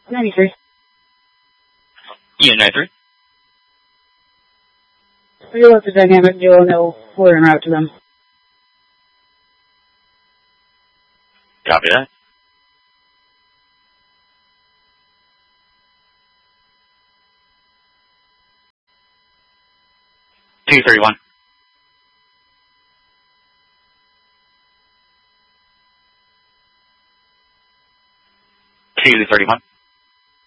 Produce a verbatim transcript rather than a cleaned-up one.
ninety-three. Unit ninety-three. We'll let the dynamic duo know we're en route to them. Copy that. two thirty-one. two thirty-one.